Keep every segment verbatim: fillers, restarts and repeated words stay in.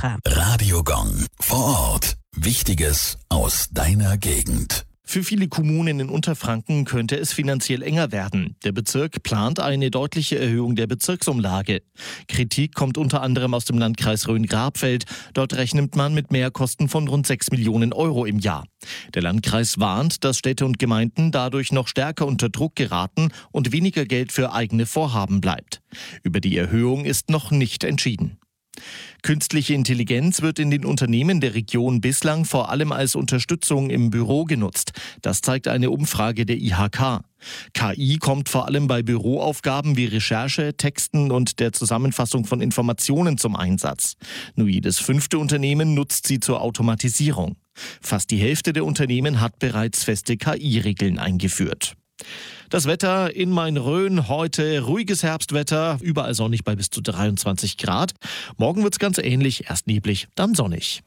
Woche. Radio Gong. Vor Ort. Wichtiges aus deiner Gegend. Für viele Kommunen in Unterfranken könnte es finanziell enger werden. Der Bezirk plant eine deutliche Erhöhung der Bezirksumlage. Kritik kommt unter anderem aus dem Landkreis Rhön-Grabfeld. Dort rechnet man mit Mehrkosten von rund sechs Millionen Euro im Jahr. Der Landkreis warnt, dass Städte und Gemeinden dadurch noch stärker unter Druck geraten und weniger Geld für eigene Vorhaben bleibt. Über die Erhöhung ist noch nicht entschieden. Künstliche Intelligenz wird in den Unternehmen der Region bislang vor allem als Unterstützung im Büro genutzt. Das zeigt eine Umfrage der I H K. K I kommt vor allem bei Büroaufgaben wie Recherche, Texten und der Zusammenfassung von Informationen zum Einsatz. Nur jedes fünfte Unternehmen nutzt sie zur Automatisierung. Fast die Hälfte der Unternehmen hat bereits feste K I-Regeln eingeführt. Das Wetter in Main-Rhön heute ruhiges Herbstwetter, überall sonnig bei bis zu dreiundzwanzig Grad. Morgen wird's ganz ähnlich, erst neblig, dann sonnig.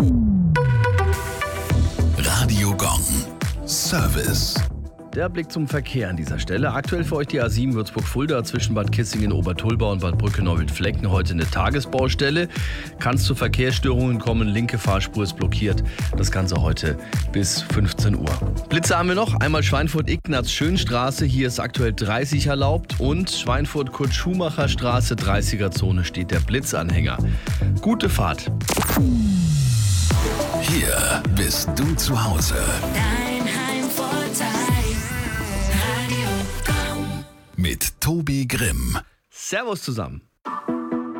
Radio Gong. Service. Der Blick zum Verkehr an dieser Stelle. Aktuell für euch die A sieben Würzburg-Fulda zwischen Bad Kissingen, Obertulba und Bad Brücke-Neuwied-Flecken. Heute eine Tagesbaustelle. Kann es zu Verkehrsstörungen kommen. Linke Fahrspur ist blockiert. Das Ganze heute bis fünfzehn Uhr. Blitze haben wir noch. Einmal Schweinfurt-Ignaz-Schönstraße. Hier ist aktuell dreißig erlaubt. Und Schweinfurt-Kurt-Schumacher-Straße, dreißiger-Zone steht der Blitzanhänger. Gute Fahrt. Hier bist du zu Hause. Dein Heimvorteil. Radio Gong. Mit Tobi Grimm. Servus zusammen.